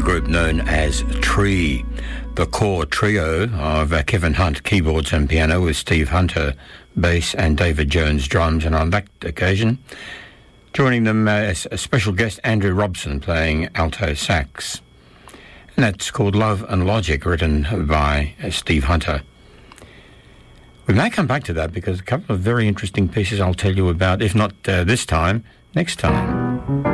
group known as Tree. The core trio of Kevin Hunt, keyboards and piano, with Steve Hunter, bass, and David Jones, drums, and on that occasion, joining them as a special guest, Andrew Robson, playing alto sax. And that's called Love and Logic, written by Steve Hunter. We may come back to that because a couple of very interesting pieces I'll tell you about, if not this time, next time.